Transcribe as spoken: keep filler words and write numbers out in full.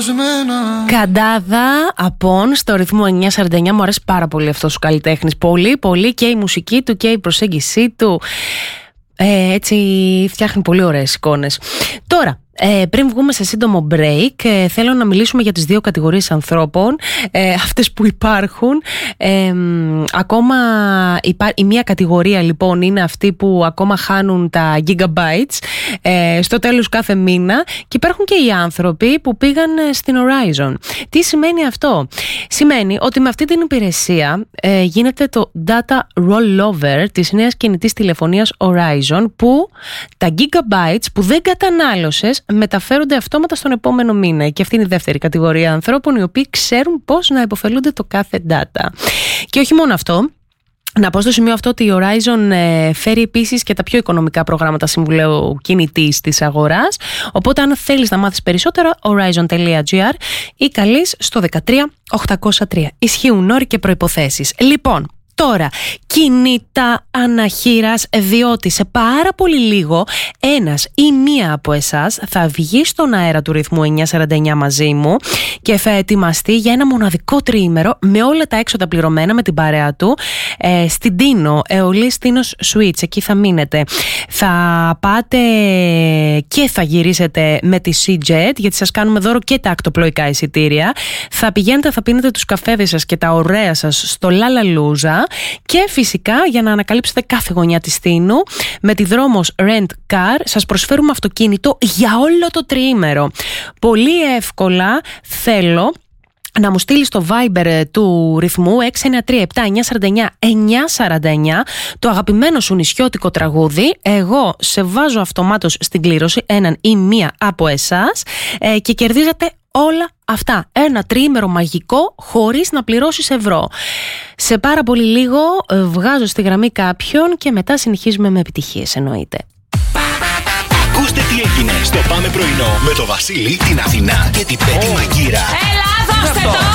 Καντάδα Απόν στο ρυθμό εννιακόσια σαράντα εννιά. Μου αρέσει πάρα πολύ αυτός ο καλλιτέχνης. Πολύ, πολύ, και η μουσική του και η προσέγγιση του. Ε, έτσι φτιάχνει πολύ ωραίες εικόνες. Τώρα, Ε, πριν βγούμε σε σύντομο break, ε, θέλω να μιλήσουμε για τις δύο κατηγορίες ανθρώπων, ε, αυτές που υπάρχουν. Ε, ακόμα υπά... Η μία κατηγορία λοιπόν είναι αυτοί που ακόμα χάνουν τα gigabytes ε, στο τέλος κάθε μήνα, και υπάρχουν και οι άνθρωποι που πήγαν στην Horizon. Τι σημαίνει αυτό? Σημαίνει ότι με αυτή την υπηρεσία ε, γίνεται το data rollover της νέας κινητής τηλεφωνίας Horizon, που τα gigabytes που δεν κατανάλωσες μεταφέρονται αυτόματα στον επόμενο μήνα. Και αυτή είναι η δεύτερη κατηγορία ανθρώπων, οι οποίοι ξέρουν πώς να υποφελούνται το κάθε data. Και όχι μόνο αυτό. Να πω στο σημείο αυτό ότι η Horizon ε, φέρει επίσης και τα πιο οικονομικά προγράμματα συμβουλαίου κινητής της αγοράς. Οπότε αν θέλεις να μάθεις περισσότερα, horizon τελεία gr ή καλείς στο δεκατρία οχτακόσια τρία. Ισχύουν όροι και προϋποθέσεις. Λοιπόν, τώρα, κινητά αναχείρας, διότι σε πάρα πολύ λίγο ένας ή μία από εσάς θα βγει στον αέρα του ρυθμού εννιακόσια σαράντα εννιά μαζί μου και θα ετοιμαστεί για ένα μοναδικό τριήμερο με όλα τα έξοδα πληρωμένα με την παρέα του ε, στην Τίνο, Αιωλής Τίνος Suites. Εκεί θα μείνετε. Θα πάτε και θα γυρίσετε με τη Seajet, γιατί σας κάνουμε δώρο και τα ακτοπλοϊκά εισιτήρια. Θα πηγαίνετε, θα πίνετε τους καφέδες σας και τα ωραία σας στο Λαλαλούζα. Και φυσικά, για να ανακαλύψετε κάθε γωνιά της Τίνου, με τη Δρόμος Rent Car σας προσφέρουμε αυτοκίνητο για όλο το τριήμερο. Πολύ εύκολα θέλω να μου στείλεις στο Viber του ρυθμού έξι εννιά τρία επτά εννιά τέσσερα εννιά εννιά τέσσερα εννιά το αγαπημένο σου νησιώτικο τραγούδι. Εγώ σε βάζω αυτομάτως στην κλήρωση έναν ή μία από εσάς ε, και κερδίζετε όλα αυτά. Ένα τριήμερο μαγικό χωρίς να πληρώσεις ευρώ. Σε πάρα πολύ λίγο ε, βγάζω στη γραμμή κάποιον και μετά συνεχίζουμε με επιτυχίες, εννοείται. Ακούστε τι έγινε στο Πάμε Πρωινό με το Βασίλη, την Αθηνά και την Πέτη Μαγκύρα. Έλα, δώστε το!